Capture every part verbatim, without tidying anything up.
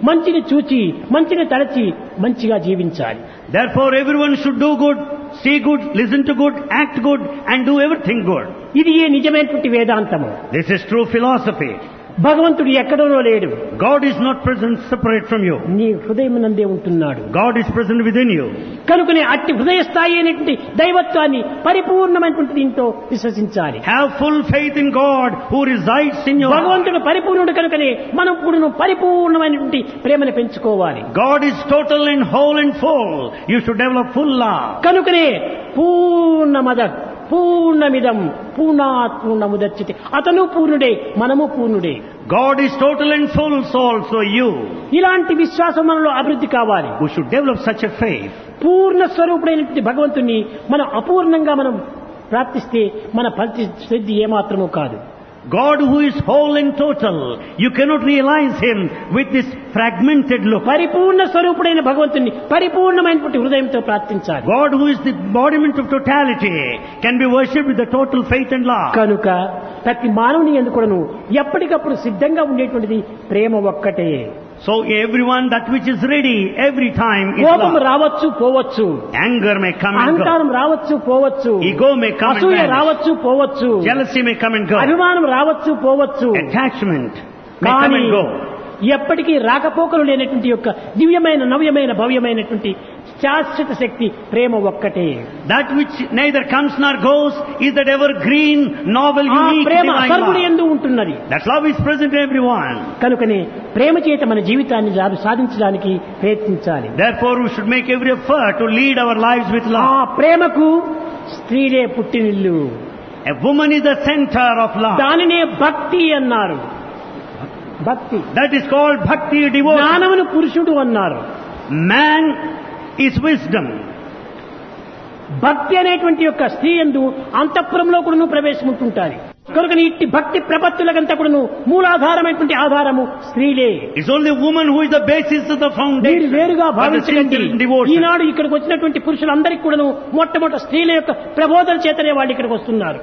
మంచిని చూచి మంచిని తలచి మంచిగా జీవించాలి. Therefore everyone should do good, see good, listen to good, act good and do everything good. ఇది ఏ నిజమైనటువంటి వేదాంతము. This is true philosophy. భగవంతుడు ఎక్కడో లేడు. God is not present separate from you. నీ హృదయమునందే ఉంటున్నాడు. God is present within you. కనుకనే అట్టి హృదయ స్థాయి అయినటువంటి దైవత్వాన్ని పరిపూర్ణమైనటువంటి దీంతో విశ్వసించాలి. Have full faith in God who resides in your heart. భగవంతుడు పరిపూర్ణుడు కనుకనే మనం కూడా పరిపూర్ణమైనటువంటి ప్రేమను పెంచుకోవాలి. God is total and whole and full. You should develop full love. కనుకనే పూర్ణమద పూర్ణమిదం పూర్ణాత్ పూర్ణముదచ్యతే. అతను పూర్ణుడే, మనము పూర్ణుడే. God is total and full, so also you. ఇలాంటి విశ్వాసం మనలో అభివృద్ధి కావాలి. We should develop such a faith. పూర్ణ స్వరూపుడైనటువంటి భగవంతుని మనం అపూర్ణంగా మనం ప్రార్థిస్తే మన పరిస్థితి ఏమాత్రమూ కాదు. God who is whole and total, you cannot realize Him with this fragmented look. పరిపూర్ణ స్వరూపుడైన భగవంతుని పరిపూర్ణమైనటువంటి హృదయంతో ప్రార్థించాలి. God who is the embodiment of totality can be worshipped with the total faith and love. కనుక ప్రతి మానవుని ఎందుకును ఎప్పటికప్పుడు సిద్ధంగా ఉండేటువంటిది ప్రేమ ఒక్కటే. So everyone, that which is ready every time is కోపం love. రావచ్చు పోవచ్చు, Anger may come and అహంకారం go. రావచ్చు పోవచ్చు, Ego may come and అసూయ vanish. రావచ్చు పోవచ్చు, Jealousy may come and go. అభిమానం రావచ్చు పోవచ్చు. Attachment may come కానీ and go. ఎప్పటికీ రాకపోకలు లేనటువంటి యొక్క దివ్యమైన నవ్యమైన భవ్యమైనటువంటి శాశ్వత శక్తి ప్రేమ ఒక్కటే. That which neither comes nor goes is that evergreen, novel, ఆ unique, ప్రేమ divine సర్వుని love. యందు ఉంటున్నది. That love is present in everyone. కనుకనే ప్రేమ చేత మన జీవితాన్ని సాధించడానికి ప్రయత్నించాలి. Therefore we should make every effort to lead our lives with ఆ love. ప్రేమకు స్త్రీలే పుట్టినిల్లు. A woman is the center of love. దానినే భక్తి అన్నారు. భక్తి. That is called bhakti, devotion. జ్ఞానమును పురుషుడు అన్నారు. Man is wisdom. భక్తి అనేటువంటి యొక్క స్త్రీ యందు అంతఃపురంలో కూడా ప్రవేశం ఉంటుంటారు. కనుక ఇట్టి భక్తి ప్రపత్తులకంతా కూడా మూలాధారమైనటువంటి ఆధారము స్త్రీలే. It's only woman who is the basis of the మీరు foundation. వేరుగా But the భావించకండి. sincere devotion. ఈనాడు ఇక్కడికి వచ్చినటువంటి పురుషులందరికీ కూడాను మొట్టమొదటి స్త్రీల యొక్క ప్రబోధన చేతనే వాళ్ళు ఇక్కడికి వస్తున్నారు.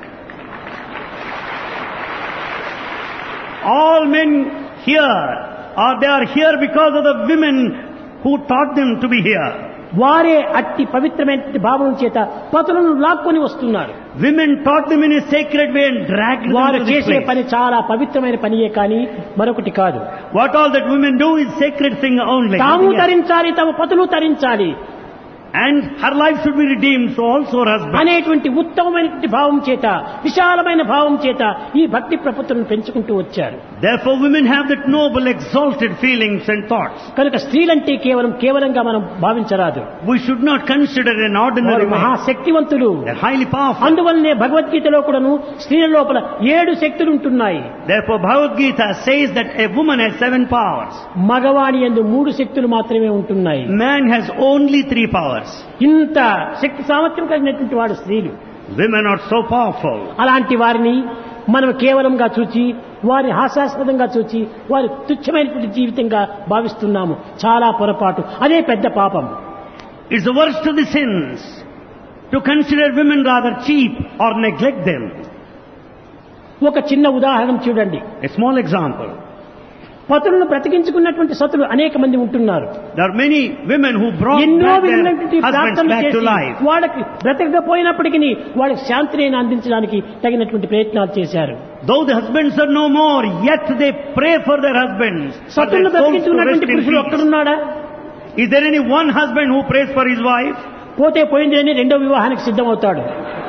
All men here, or they are here because of the women who taught them to be here. వారే అట్టి పవిత్రమైన భావం చేత పతులను లాక్కొని వస్తున్నారు. Women taught them in a sacred way and dragged them వారు to this చేసే place. పని చాలా పవిత్రమైన పనియే కానీ మరొకటి కాదు. What all that women do is sacred thing only. తాము Nothing else. తరించాలి, తమ పతులు తరించాలి And her life should be redeemed, so also her husband. అనేటువంటి ఉత్తమమైనటువంటి భావం చేత విశాలమైన భావం చేత ఈ భక్తి ప్రపత్తులను పెంచుకుంటూ వచ్చారు. Therefore women have that noble, exalted feelings and thoughts. కనుక స్త్రీలంటే కేవలం కేవలంగా మనం భావించరాదు. We should not consider an వారు ordinary man. మహాశక్తివంతులు. They're highly powerful. అందువల్లనే భగవద్గీతలో కూడాను స్త్రీల లోపల ఏడు శక్తులు ఉంటున్నాయి. Therefore Bhagavad Gita says that a woman has seven powers. మగవాణి యందు మూడు శక్తులు మాత్రమే ఉంటున్నాయి. Man has only three powers. ఇంత శక్తి సామర్థ్యం కలిగినటువంటి వాడు స్త్రీలు. Women are so powerful. అలాంటి వారిని మనం కేవలంగా చూచి వారి హాస్యాస్పదంగా చూచి వారి తుచ్చమైనటువంటి జీవితంగా భావిస్తున్నాము. చాలా పొరపాటు. అదే పెద్ద పాపం. It's the worst of the sins to consider women rather cheap or neglect them. ఒక చిన్న ఉదాహరణ చూడండి. A small example. పతులను బ్రతికించుకున్నటువంటి సతులు అనేక మంది ఉంటున్నారు. There are many women who brought ఎన్నో back their విధమైనటువంటి husbands ప్రార్థనలు back to చేసి life. వాళ్ళకి బ్రతకకపోయినప్పటికీ వాళ్ళకి శాంతిని అందించడానికి తగినటువంటి ప్రయత్నాలు చేశారు. Though the husbands are no more, yet they pray for their husbands. for సతులను their souls to బ్రతికించుకున్నటువంటి rest in పురుషుడు peace. ఒక్కడున్నాడా? Is there any one husband who prays for his wife? పోతే పోయింది అని రెండో వివాహానికి సిద్ధమవుతాడు.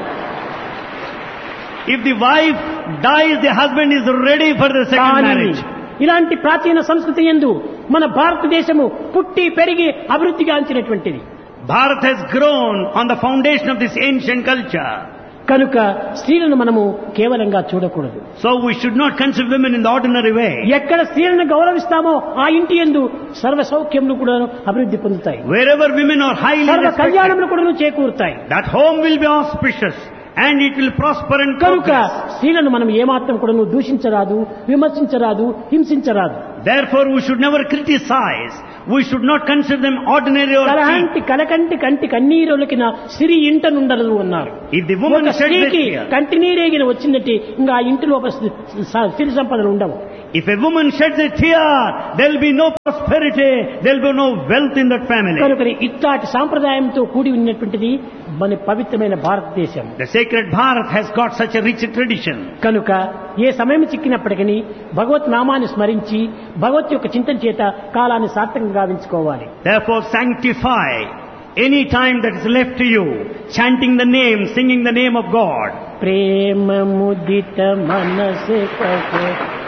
If the wife dies, the husband is ready for the second కానీ marriage. ఇలాంటి ప్రాచీన సంస్కృతి యందు మన భారతదేశము పుట్టి పెరిగి అభివృద్ధిగాంచినటువంటిది. Bharat has grown on the foundation of this ancient culture. కనుక స్త్రీలను మనము కేవలంగా చూడకూడదు. So we should not consider women in the ordinary way. ఎక్కడ స్త్రీలను గౌరవిస్తామో ఆ ఇంటి యందు సర్వ సౌఖ్యములు కూడా అభివృద్ధి పొందుతాయి. Wherever women are highly సర్వ respected, కళ్యాణములు కూడా చేకూరుతాయి. that home will be auspicious and it will prosper and కనుక progress. స్త్రీలను మనం ఏమాత్రం కూడా దూషించరాదు, విమర్శించరాదు, హింసించరాదు. Therefore, we should never criticize. We should not consider them ordinary or cheap. కలహంటి కలకంటి కంటి కన్నీరులకి నా సిరి ఇంట నుండదు అన్నారు. If the woman ఒక sheds a స్త్రీకి tear, కంటి నీరేగిన వచ్చిందంటే ఇంకా ఆ ఇంటిలో ఒక సిరి సంపదలు ఉండవు. if a woman sheds a tear, there will be no prosperity, there will be no wealth in that family. కనుకని ఇట్లాంటి సాంప్రదాయంతో కూడి ఉన్నటువంటిది మన పవిత్రమైన భారతదేశం. The sacred Bharat has got such a rich tradition. కనుక ఏ సమయం చిక్కినప్పటికీ భగవత్ నామాన్ని స్మరించి భగవత్ యొక్క చింతన చేత కాలాన్ని సార్థకంగా గావించుకోవాలి. Therefore, sanctify any time that is left to you, chanting the name, singing the name of God. ప్రేమ ముదిత మనసే